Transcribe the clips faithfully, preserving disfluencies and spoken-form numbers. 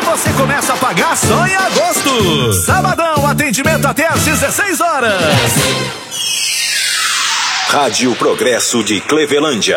você começa a pagar só em agosto. Sabadão, atendimento até às dezesseis horas. Rádio Progresso de Clevelândia.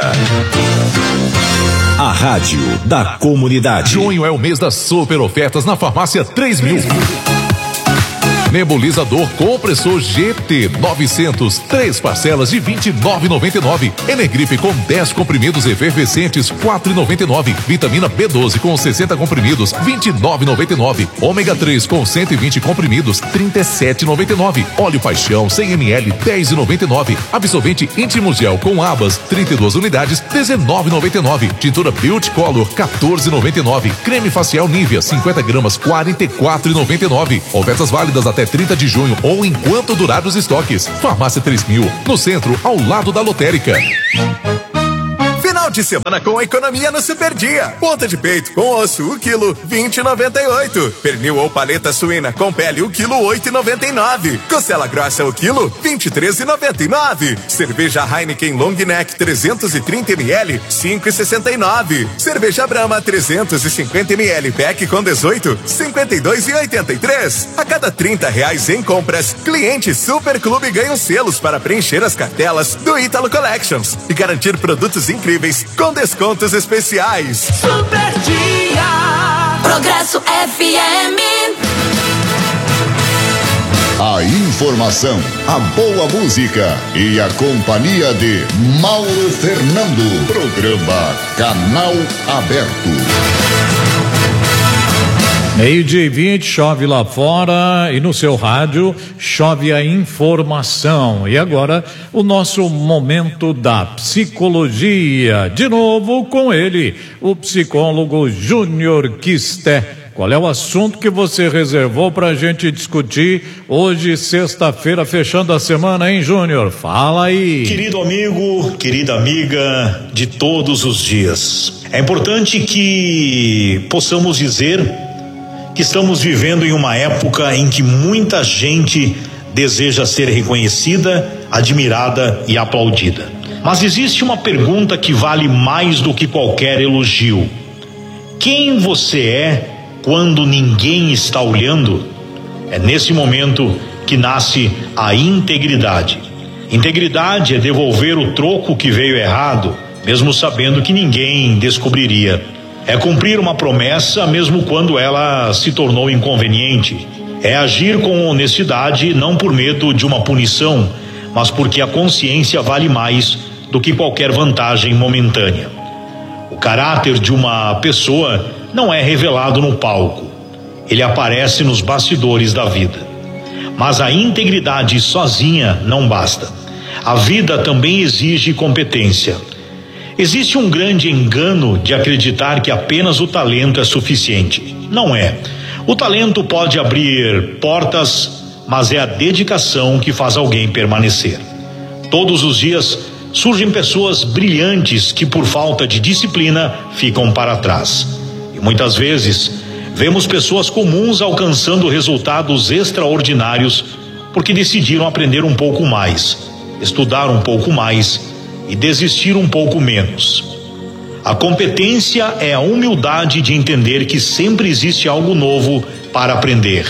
A rádio da comunidade. Junho é o mês das super ofertas na farmácia três mil. Nebulizador compressor G T novecentos, três parcelas de vinte e nove reais e noventa e nove centavos. Energripe com dez comprimidos efervescentes, quatro reais e noventa e nove centavos. Vitamina B doze com sessenta comprimidos, vinte e nove reais e noventa e nove centavos. Ômega três com cento e vinte comprimidos, trinta e sete reais e noventa e nove centavos. Óleo Paixão cem mililitros, dez reais e noventa e nove centavos. Absorvente íntimo gel com abas, trinta e duas unidades, dezenove reais e noventa e nove centavos. Tintura Beauty Color, quatorze reais e noventa e nove centavos. Creme facial Nivea, cinquenta gramas, quarenta e quatro reais e noventa e nove centavos. Ofertas válidas até trinta de junho ou enquanto durar os estoques. Farmácia três mil, no centro, ao lado da lotérica. Final de semana com economia no Super Dia. Ponta de peito com osso, o quilo, vinte reais e noventa e oito centavos. Pernil ou paleta suína com pele, o quilo, oito reais e noventa e nove centavos. Costela grossa, o quilo, vinte e três reais e noventa e nove centavos. Cerveja Heineken Long Neck trezentos e trinta mililitros, cinco reais e sessenta e nove centavos. Cerveja Brahma trezentos e cinquenta mililitros, pack com dezoito, cinquenta e dois reais e oitenta e três centavos. A cada trinta reais em compras, cliente Super Clube ganha selos para preencher as cartelas do Ítalo Collections e garantir produtos incríveis com descontos especiais. Super Dia. Progresso F M. A informação, a boa música e a companhia de Mauro Fernando. Programa Canal Aberto. Meio-dia e vinte, chove lá fora e no seu rádio chove a informação. E agora o nosso momento da psicologia. De novo com ele, o psicólogo Júnior Quisté. Qual é o assunto que você reservou para a gente discutir hoje, sexta-feira, fechando a semana, hein, Júnior? Fala aí. Querido amigo, querida amiga de todos os dias. É importante que possamos dizer que estamos vivendo em uma época em que muita gente deseja ser reconhecida, admirada e aplaudida. Mas existe uma pergunta que vale mais do que qualquer elogio. Quem você é quando ninguém está olhando? É nesse momento que nasce a integridade. Integridade é devolver o troco que veio errado, mesmo sabendo que ninguém descobriria. É cumprir uma promessa mesmo quando ela se tornou inconveniente. É agir com honestidade não por medo de uma punição, mas porque a consciência vale mais do que qualquer vantagem momentânea. O caráter de uma pessoa não é revelado no palco. Ele aparece nos bastidores da vida. Mas a integridade sozinha não basta. A vida também exige competência. Existe um grande engano de acreditar que apenas o talento é suficiente. Não é. O talento pode abrir portas, mas é a dedicação que faz alguém permanecer. Todos os dias surgem pessoas brilhantes que, por falta de disciplina, ficam para trás. E muitas vezes vemos pessoas comuns alcançando resultados extraordinários porque decidiram aprender um pouco mais, estudar um pouco mais e desistir um pouco menos. A competência é a humildade de entender que sempre existe algo novo para aprender.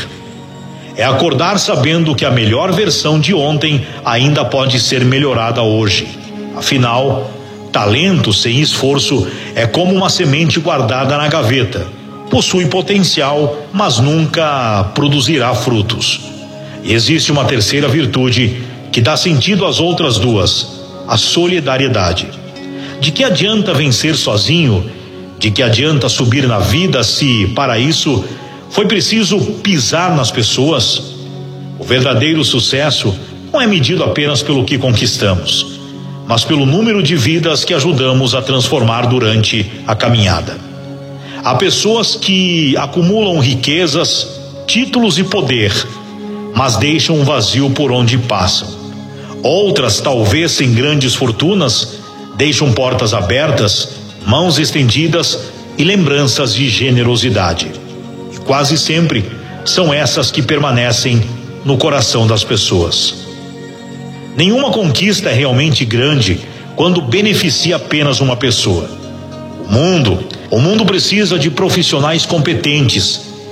É acordar sabendo que a melhor versão de ontem ainda pode ser melhorada hoje. Afinal, talento sem esforço é como uma semente guardada na gaveta. Possui potencial, mas nunca produzirá frutos. E existe uma terceira virtude que dá sentido às outras duas: a solidariedade. De que adianta vencer sozinho? De que adianta subir na vida se, para isso, foi preciso pisar nas pessoas? O verdadeiro sucesso não é medido apenas pelo que conquistamos, mas pelo número de vidas que ajudamos a transformar durante a caminhada. Há pessoas que acumulam riquezas, títulos e poder, mas deixam um vazio por onde passam. Outras, talvez sem grandes fortunas, deixam portas abertas, mãos estendidas e lembranças de generosidade. E quase sempre são essas que permanecem no coração das pessoas. Nenhuma conquista é realmente grande quando beneficia apenas uma pessoa. O mundo, o mundo precisa de profissionais competentes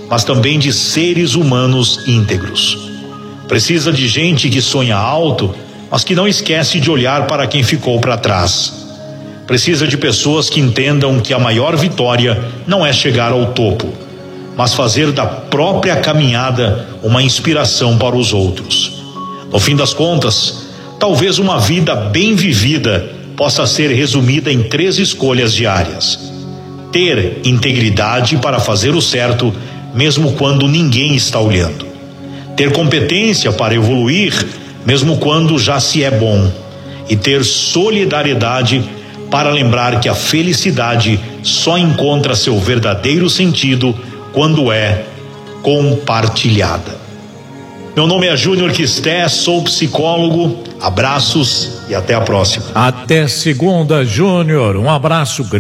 mas também de seres humanos íntegros. Precisa de gente que sonha alto, mas que não esquece de olhar para quem ficou para trás. Precisa de pessoas que entendam que a maior vitória não é chegar ao topo, mas fazer da própria caminhada uma inspiração para os outros. No fim das contas, talvez uma vida bem vivida possa ser resumida em três escolhas diárias: ter integridade para fazer o certo, mesmo quando ninguém está olhando; ter competência para evoluir, mesmo quando já se é bom; e ter solidariedade para lembrar que a felicidade só encontra seu verdadeiro sentido quando é compartilhada. Meu nome é Júnior Quisté, sou psicólogo. Abraços e até a próxima. Até segunda, Júnior. Um abraço grande.